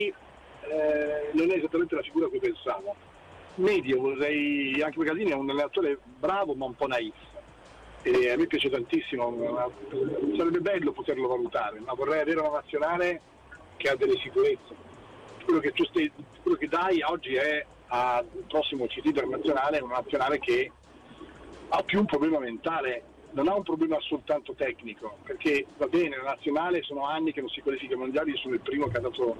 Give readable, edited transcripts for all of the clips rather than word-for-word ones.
non è esattamente la figura a cui pensavo. Medio, vorrei, anche Casini è un allenatore bravo ma un po' naif, e a me piace tantissimo, sarebbe bello poterlo valutare, ma vorrei avere una nazionale che ha delle sicurezze. Quello che dai oggi è al prossimo CT internazionale una nazionale che ha più un problema mentale, non ha un problema soltanto tecnico, perché va bene, la nazionale sono anni che non si qualifica ai mondiali, io sono il primo che ha dato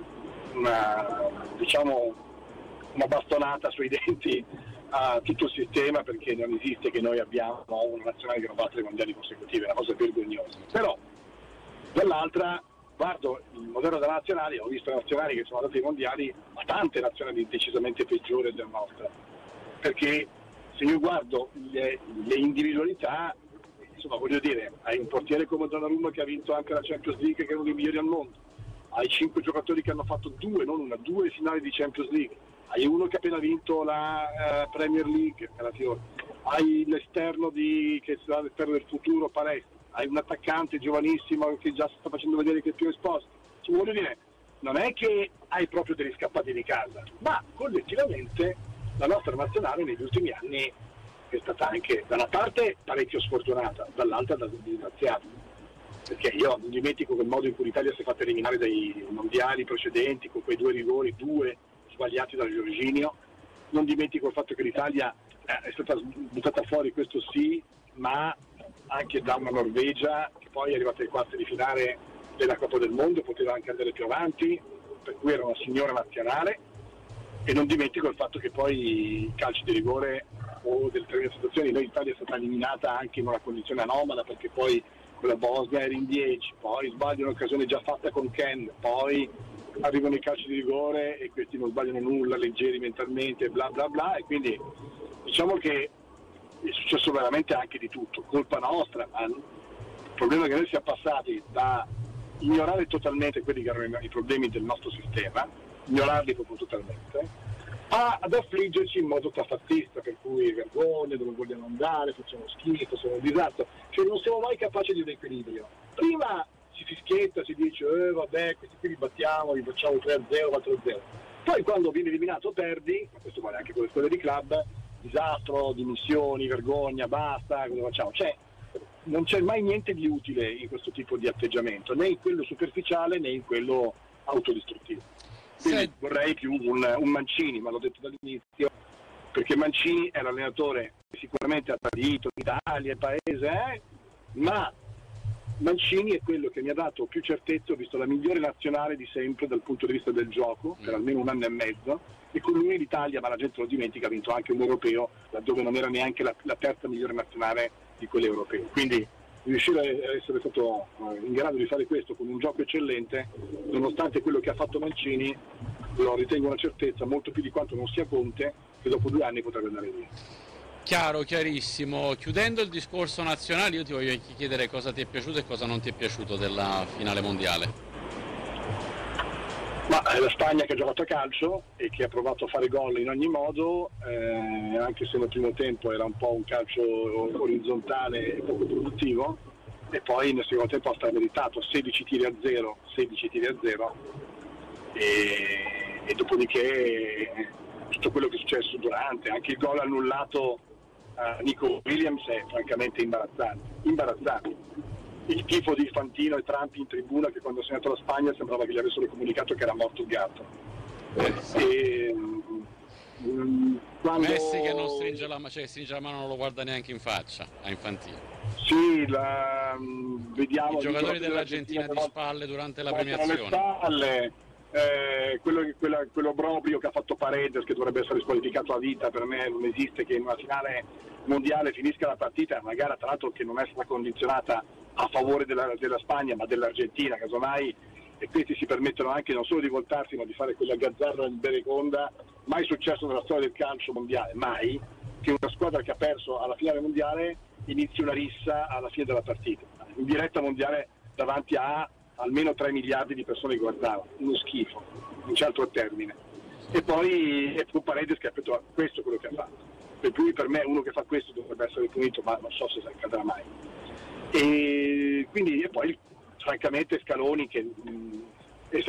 una bastonata sui denti a tutto il sistema, perché non esiste che noi abbiamo una nazionale che non batte i mondiali consecutivi, è una cosa vergognosa. Però dall'altra guardo il modello della nazionale, ho visto nazionali che sono andate ai mondiali, ma tante nazionali decisamente peggiori della nostra, perché se io guardo le individualità, insomma, voglio dire, hai un portiere come Donnarumma che ha vinto anche la Champions League, che è uno dei migliori al mondo, hai 5 giocatori che hanno fatto due finali di Champions League, hai uno che ha appena vinto la Premier League, hai l'esterno che sarà l'esterno del futuro, Palestra, hai un attaccante giovanissimo che già si sta facendo vedere che è più esposto. Cioè, voglio dire, non è che hai proprio degli scappati di casa, ma collettivamente la nostra nazionale negli ultimi anni è stata anche da una parte parecchio sfortunata, dall'altra disgraziata, perché io non dimentico quel modo in cui l'Italia si è fatta eliminare dai mondiali precedenti con quei due rigori, sbagliati da Jorginho, non dimentico il fatto che l'Italia è stata buttata fuori, questo sì, ma anche da una Norvegia che poi è arrivata ai quarti di finale della Coppa del Mondo, poteva anche andare più avanti, per cui era una signora nazionale. E non dimentico il fatto che poi i calci di rigore o delle determinate situazioni, noi l'Italia è stata eliminata anche in una condizione anomala, perché poi con la Bosnia era in 10, poi sbaglia un'occasione già fatta con Ken, poi arrivano i calci di rigore e questi non sbagliano nulla, leggeri mentalmente, bla bla bla, e quindi diciamo che è successo veramente anche di tutto, colpa nostra, ma il problema è che noi siamo passati da ignorare totalmente quelli che erano i problemi del nostro sistema, ignorarli proprio totalmente, ad affliggerci in modo trafattista, per cui vergogna, dove vogliamo andare, facciamo schifo, siamo un disastro, cioè non siamo mai capaci di un equilibrio. Prima si fischietta, si dice vabbè, questi qui li battiamo, li facciamo 3-0, 4-0, poi quando vieni eliminato perdi, ma questo vale anche con le squadre di club, disastro, dimissioni, vergogna, basta, cosa facciamo? Cioè, non c'è mai niente di utile in questo tipo di atteggiamento, né in quello superficiale né in quello autodistruttivo. Quindi vorrei più un Mancini, ma l'ho detto dall'inizio, perché Mancini è l'allenatore che sicuramente ha tradito l'Italia, il paese, ma Mancini è quello che mi ha dato più certezza, ho visto la migliore nazionale di sempre dal punto di vista del gioco, per almeno un anno e mezzo, e con lui l'Italia, ma la gente lo dimentica, ha vinto anche un europeo, laddove non era neanche la terza migliore nazionale di quelle europee. Quindi riuscire a essere stato in grado di fare questo con un gioco eccellente, nonostante quello che ha fatto Mancini, lo ritengo una certezza, molto più di quanto non sia Conte, che dopo 2 anni potrebbe andare via. Chiaro, chiarissimo. Chiudendo il discorso nazionale, io ti voglio chiedere cosa ti è piaciuto e cosa non ti è piaciuto della finale mondiale. Ma è la Spagna che ha giocato a calcio e che ha provato a fare gol in ogni modo, anche se nel primo tempo era un po' un calcio orizzontale e poco produttivo, e poi nel secondo tempo ha strameritato 16 tiri a 0 e dopodiché tutto quello che è successo durante, anche il gol annullato a Nico Williams è francamente imbarazzante. Il tifo di Fantino e Trump in tribuna, che quando ha segnato la Spagna sembrava che gli avessero comunicato che era morto il gatto. Quando... Messi che non stringe la mano, non lo guarda neanche in faccia a Infantino. Sì, vediamo i giocatori dell'Argentina di spalle durante la premiazione. Quello obbrobrio che ha fatto Paredes, che dovrebbe essere squalificato a vita, per me non esiste che in una finale mondiale finisca la partita, una gara tra l'altro che non è stata condizionata a favore della Spagna ma dell'Argentina, casomai, e questi si permettono anche non solo di voltarsi ma di fare quella gazzarra in bereconda, mai successo nella storia del calcio mondiale, mai, che una squadra che ha perso alla finale mondiale inizi una rissa alla fine della partita, in diretta mondiale davanti a almeno 3 miliardi di persone che guardavano, uno schifo, in certo termine. E poi è più Paredes che ha detto questo è quello che ha fatto, per cui per me uno che fa questo dovrebbe essere punito, ma non so se accadrà mai. E quindi e poi francamente Scaloni che